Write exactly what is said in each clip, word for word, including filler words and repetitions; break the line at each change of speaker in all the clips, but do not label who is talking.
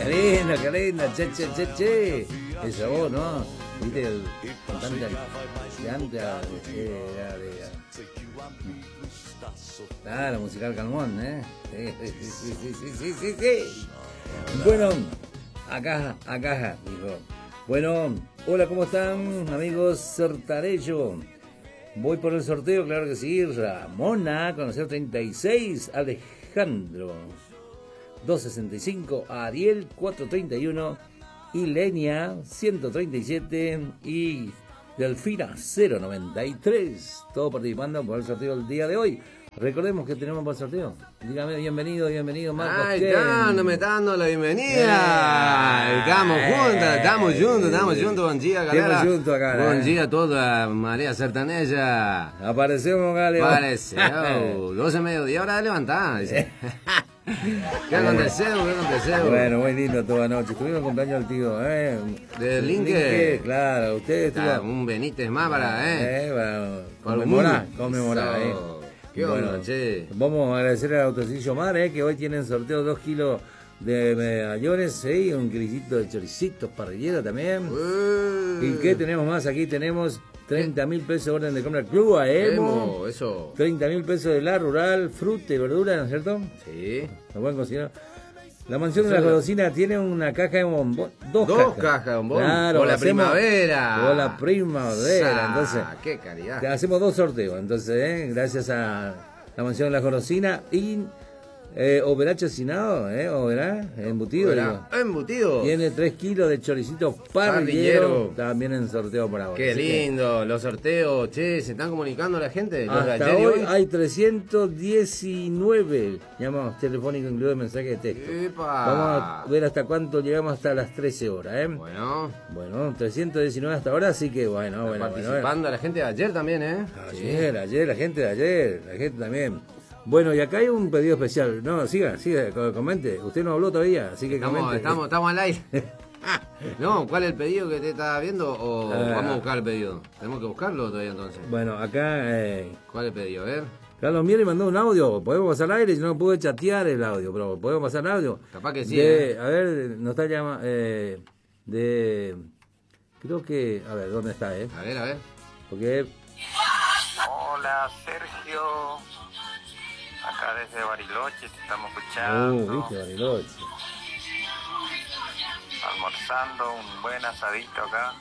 Qué lindo, qué lindo, che, che, che, che. Esa voz, ¿no? Viste, el cantante de antes era de... Claro, musical Calmón, ¿eh? Sí, sí, sí, sí, sí, sí, sí. Bueno, acá, acá, dijo. Bueno, hola, ¿cómo están, amigos Sertarello? Voy por el sorteo, claro que sí. Ramona, con el cero treinta y seis. Alejandro, doscientos sesenta y cinco. Ariel, cuatrocientos treinta y uno. Ilenia, ciento treinta y siete. Y Delfina, cero noventa y tres. Todos participando por el sorteo del día de hoy. Recordemos que tenemos para el sorteo. Dígame, bienvenido, bienvenido, Marcos.
Ay, está, no me está dando la bienvenida. Eh, estamos juntos, estamos juntos, estamos juntos. Buen día, galera.
Estamos juntos acá.
Buen
eh.
día a toda María Sertaneja.
Aparecemos, galera.
Apareceu. doce de mediodía, hora de levantar. Dice. ¿Qué aconteceu? ¿Qué aconteceu?
Bueno, muy lindo toda la noche. Estuvimos acompañando al tío, ¿eh?
¿De Linke?
Claro, usted estuvo.
Ah, un Benítez más para, ¿eh?
eh para conmemorar, conmemorar, ¿eh?
¿Qué onda,
bueno,
che?
Vamos a agradecer al Autocillo Mar, ¿eh? Que hoy tienen sorteo dos kilos de medallones, ¿sí? Y un kilito de choricitos parrillera también. Uh. ¿Y qué tenemos más? Aquí tenemos treinta mil pesos de orden de compra Club Aemo.
Eso.
treinta mil pesos de la rural, fruta y verdura, ¿no es cierto?
Sí.
Lo pueden conseguir. La mansión de la golosina tiene una caja de bombón. Dos,
dos
cajas.
cajas de bombón.
Claro,
o la
hacemos,
primavera.
O la primavera. Entonces,
qué calidad.
Hacemos dos sorteos. Entonces, ¿eh? Gracias a la mansión de la golosina y eh, Oberá chacinado, ¿eh? Oberá embutido.
Oberá, embutido.
Tiene tres kilos de choricitos parrillero. También en sorteo por ahora.
Qué lindo, que... los sorteos. Che, ¿se están comunicando la gente? ¿Los
Hasta
de
hoy,
hoy
hay trescientos diecinueve llamados telefónicos incluido mensaje de texto.
Epa.
Vamos a ver hasta cuánto llegamos hasta las trece horas, ¿eh?
Bueno.
Bueno, trescientos diecinueve hasta ahora, así que bueno,
Está
bueno.
participando
bueno,
la gente de ayer también, ¿eh?
Ayer, sí. ayer, la gente de ayer, la gente también. Bueno, y acá hay un pedido especial. No, siga, siga, comente. Usted no habló todavía, así que
estamos,
comente.
Estamos, estamos al aire. No, ¿cuál es el pedido que te está viendo? ¿O ah, vamos a buscar el pedido? ¿Tenemos que buscarlo todavía entonces?
Bueno, acá... Eh,
¿Cuál es el pedido? A ver.
Carlos Mieri mandó un audio. Podemos pasar al aire, si no pude chatear el audio, pero podemos pasar el audio.
Capaz que sí.
De,
eh.
A ver, nos está llamando... Eh, de... Creo que... A ver, ¿dónde está, eh?
A ver, a ver.
Porque...
Hola, Sergio. Acá desde Bariloche te estamos escuchando.
Oh, viste, Bariloche.
Almorzando, un buen asadito acá.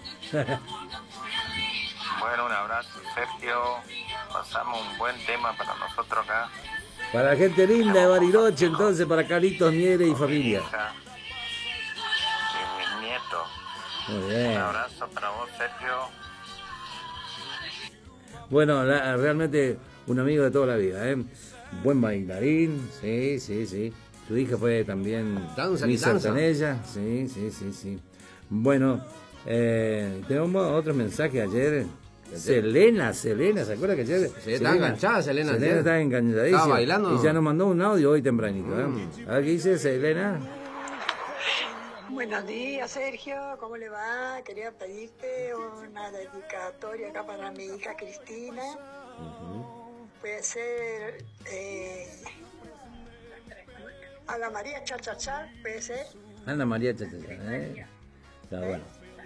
Bueno, un abrazo, Sergio. Pasamos un buen tema para nosotros acá.
Para la gente linda de Bariloche, entonces, para Carlitos, Miere y familia.
Hija y mis nietos.
Muy bien.
Un abrazo para vos, Sergio.
Bueno, la, realmente un amigo de toda la vida, ¿eh? Buen bailarín, sí, sí, sí. Su hija fue también
danza,
con ella, sí, sí, sí, sí. Bueno, eh, tenemos otro mensaje ayer. Selena, Selena, ¿se acuerda que ayer?
Se está enganchada, Selena.
Selena está enganchadísima.
Estaba bailando.
Y ya nos mandó un audio hoy tempranito, ¿eh? Mm. A ver qué dice Selena.
Buenos días, Sergio, ¿cómo le va? Quería pedirte una dedicatoria acá para mi hija Cristina. Uh-huh. Puede ser eh, Ana María Cha Cha Cha, puede ser.
Ana María Cha Cha Cha, ¿eh? Está bueno.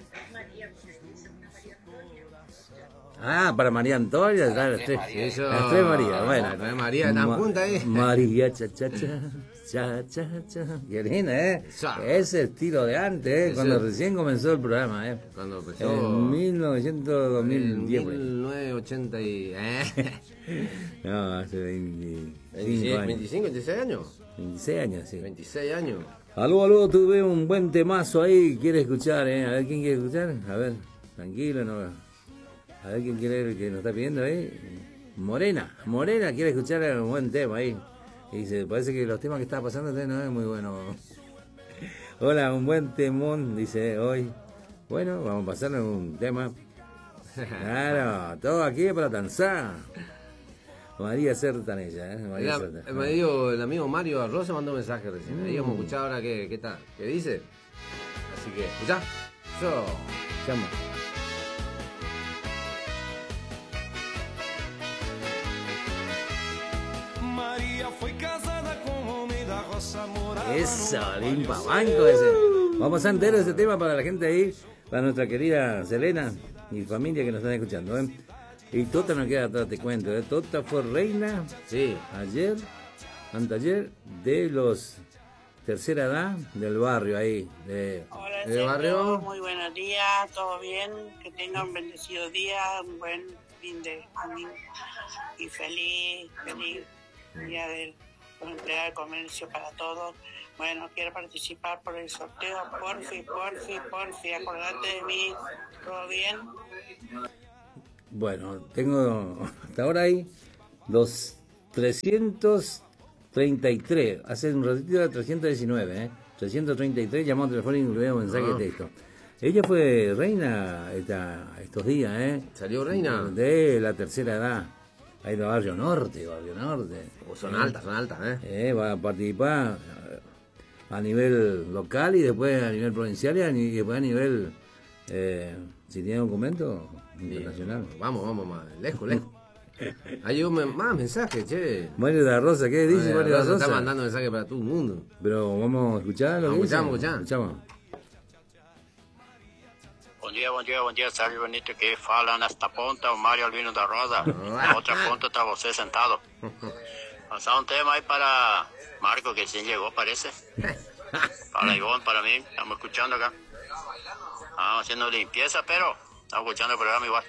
Ah, para María Antonia, claro, las tres,
Eso,
las tres María, bueno.
Las tres María están Ma- juntas ahí.
María Cha Cha Cha. Cha, cha, cha. Qué linda, ¿eh? Ese estilo de antes, ¿eh?
Ese...
Cuando recién comenzó el programa, ¿eh?
Cuando empezó...
En mil novecientos, dos mil diez.
mil novecientos ochenta y... ¿eh?
No, hace veinticinco
años. ¿veinticinco, veintiséis años?
veintiséis años, sí.
veintiséis años.
Aló, aló, tuve un buen temazo ahí. ¿Quiere escuchar, eh? A ver, ¿quién quiere escuchar? A ver, tranquilo, no. A ver, ¿quién quiere que nos está pidiendo ahí? Morena, Morena quiere escuchar un buen tema ahí. Y dice, parece que los temas que está pasando no es muy bueno. Hola, un buen temón, dice hoy. Bueno, vamos a pasarle un tema. Claro, todo aquí es para danzar. María Sertaneja, ¿eh? María Sertaneja.
Me dio el amigo Mario Arroz, mandó un mensaje recién. Ahí vamos a escuchar ahora qué, qué tal, qué dice. Así que, escuchá. Yo.
Llama.
Maria foi casada com um homem da roça morar
Eso, limpa banco ese. Vamos a enterar ese tema para la gente ahí, para nuestra querida Selena y familia que nos están escuchando, ¿eh? Y Tota no queda atrás, te cuento, ¿eh? Tota fue reina,
Sí.
ayer, anteayer, de los tercera edad del barrio ahí, de...
Hola,
¿De
Sergio,
barrio?
muy buenos días, todo bien, que tengan un bendecido día, un buen fin de domingo y feliz, feliz día del empleado de comercio para todos. Bueno, quiero participar por el sorteo, porfi, porfi, porfi, acordate de mí, ¿todo bien?
Bueno, tengo hasta ahora hay los trescientos treinta y tres, hace un ratito era trescientos diecinueve, ¿eh? trescientos treinta y tres llamados telefónicos incluido mensaje de texto. Ella fue reina esta, estos días, ¿eh?
¿Salió reina?
De la tercera edad. Ahí de Barrio Norte, Barrio Norte.
Oh, son altas, son altas, ¿eh?
Eh, va a participar a nivel local y después a nivel provincial y, a, y después a nivel, eh, si tiene documento, internacional.
Vamos, vamos, más lejos, lejos. Hay un me- más mensajes, che.
Mario de la Rosa, ¿qué dice
Mario
Mario de la
Rosa
Rosa?
está mandando mensajes para todo el mundo.
Pero vamos a escuchar lo que
Vamos,
dice.
escuchamos, escuchamos.
Escuchamos.
Bom dia, bom dia, bom dia, Sérgio Bonito aqui. Fala nesta ponta o Mário Albino da Rosa. Na outra ponta está você sentado. Passar um tema aí para Marco, que sim llegó, parece. Para Ivonne, para mí. Estamos escuchando acá. Estamos haciendo limpieza, pero estamos escuchando el programa igual.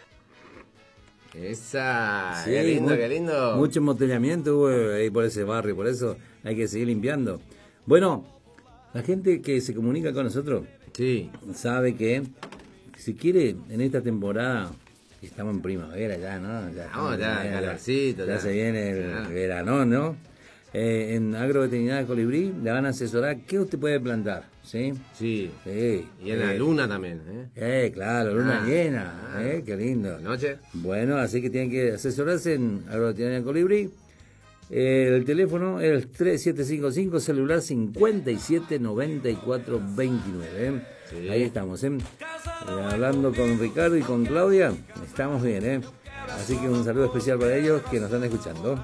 Esa,
Sí,
qué lindo,
mu-
qué lindo.
Mucho embotellamiento hubo ahí por ese barrio, por eso hay que seguir limpiando. Bueno, la gente que se comunica con nosotros
Sí,
sabe que si quiere en esta temporada, que estamos en primavera ya, ¿no? Ya,
Vamos, ya,
ya,
calorcito,
ya
ya.
se viene el
Ya.
verano, ¿no? Eh, en Agroveterinaria Colibrí le van a asesorar qué usted puede plantar, ¿sí?
sí.
Sí.
Y en la
eh,
luna también, ¿eh?
Eh, claro, luna
Ah,
llena,
ah.
eh, qué lindo.
De noche.
Bueno, así que tienen que asesorarse en Agroveterinaria Colibrí. Eh, el teléfono es el tres siete cinco cinco, celular cincuenta y siete noventa y cuatro veintinueve. ¿eh?
Sí.
Ahí estamos, ¿eh? Eh, hablando con Ricardo y con Claudia, estamos bien, ¿eh? Así que un saludo especial para ellos que nos están escuchando.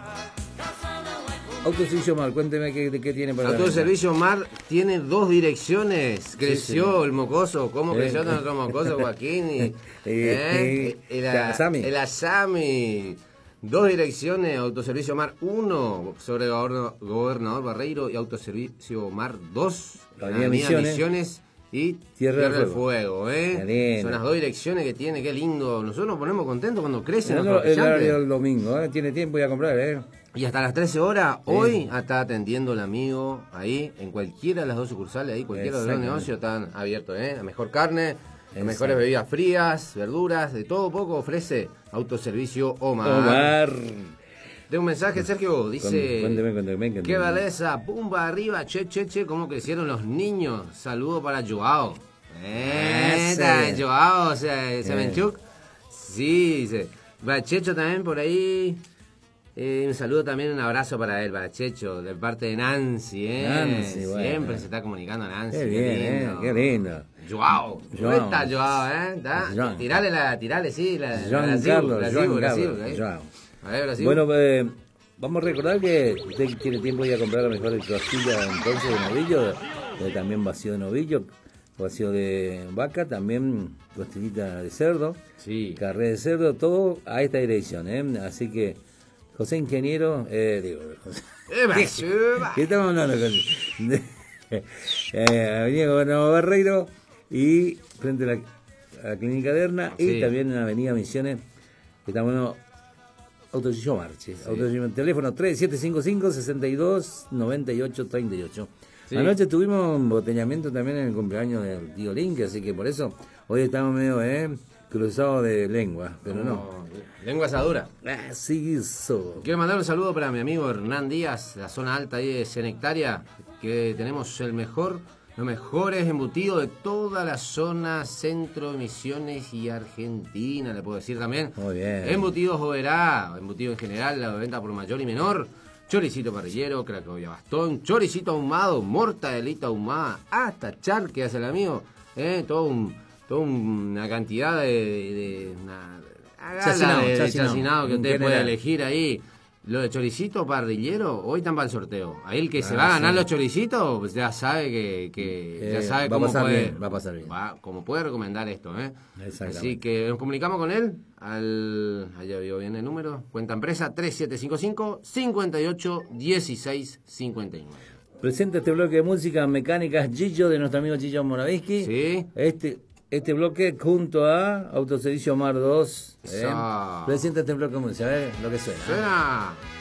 Autoservicio Mar, cuénteme qué, qué tiene para...
Autoservicio Mar tiene dos direcciones. Creció
señor.
el mocoso. ¿Cómo
Eh,
creció
eh.
nuestro mocoso, Joaquín? Y,
Eh,
¿eh?
eh,
el,
Asami.
el Asami. Dos direcciones. Autoservicio Mar uno sobre Gobernador, Gobernador Barreiro y Autoservicio Mar dos. en
Avenida
Avenida
Misiones.
Misiones y
Tierra
Tierra,
del
del Fuego. ¿eh?
Qué lindo.
Son las dos direcciones que tiene. Qué lindo. Nosotros nos ponemos contentos cuando crecen
No,
los
no, el horario
comerciantes.
del domingo, ¿eh? Tiene tiempo ya a comprar, ¿eh?
Y hasta las trece horas, hoy está atendiendo el amigo ahí, en cualquiera de las dos sucursales, ahí cualquiera de los
Exactamente.
negocios están abiertos, ¿eh? La mejor carne, las
Exacto.
mejores bebidas frías, verduras, de todo poco ofrece Autoservicio Omar.
Omar.
De un mensaje, Sergio, dice...
Cuénteme, cuénteme, cuénteme.
¡Qué belleza! ¡Pumba arriba! Che, che, che, cómo crecieron los niños. Saludo para Joao. Eh,
Ese.
Joao, o sea,
Eh.
Semenchuk. Sí, dice. Va Checho también por ahí. Eh, un saludo también, un abrazo para él, para Checho, de parte de Nancy, ¿eh?
Nancy, bueno.
Siempre se está comunicando Nancy.
Qué bien, ¿eh? Qué lindo.
Joao.
Joao.
¿Cómo está Joao, eh? ¿Está?
Joao.
Tirale la, tirale, sí, la, la
Joan
Brasil,
Carlos,
Brasil,
Joan
Brasil,
Carlos,
ahí.
Joao.
A ver, Brasil.
Bueno, eh, vamos a recordar que usted tiene tiempo ya a comprar la mejor costilla entonces de novillo, eh, también vacío de novillo, vacío de vaca, también costillita de cerdo,
Sí.
carré de cerdo, todo a esta dirección, ¿eh? Así que, José Ingeniero, eh, digo, José,
Eh, va, sí, va.
¿qué estamos hablando? Con, de, eh, Avenida Gobernador Barreiro y frente a la, a la Clínica Derna y
Sí.
también en Avenida Misiones, que estamos en Autoservicio Marche. Autoservicio- teléfono tres siete cinco cinco, sesenta y dos, noventa y ocho, treinta y ocho.
Sí.
Anoche tuvimos embotellamiento también en el cumpleaños del tío Link, así que por eso hoy estamos medio eh, cruzados de lengua, pero no.
Lengua asadura.
Así eso.
Quiero mandar un saludo para mi amigo Hernán Díaz, la zona alta ahí de Senectaria, que tenemos el mejor, los mejores embutidos de toda la zona centro, Misiones y Argentina, le puedo decir también.
Muy bien.
Embutidos Oberá, embutido en general, la venta por mayor y menor. Choricito parrillero, cracovia bastón, choricito ahumado, mortadelita ahumada, hasta charque hace el amigo, eh, todo un, toda una cantidad de, de, de una, una gala
Chacinado,
de- de
chacinado,
chacinado que
en
usted puede
general.
elegir ahí. Lo de choricito parrillero, hoy están para el sorteo. Ahí el que
Ah,
se va a ganar
sí.
los choricitos, pues ya sabe que, que
Eh,
ya sabe
va a
cómo
pasar
puede,
bien, va a pasar bien.
va- cómo puede recomendar esto, ¿eh?
Exactamente.
Así que nos comunicamos con él al, allá vio bien el número, cuenta empresa tres siete cinco cinco, cinco ocho uno seis cinco nueve.
Presenta este bloque de música mecánicas Gillo de nuestro amigo Gillo Moravisky.
Sí.
Este, este bloque junto a Autoservicio Mar dos. ¿eh?
Eso.
Presenta este bloque de música, a ver lo que suena.
Suena.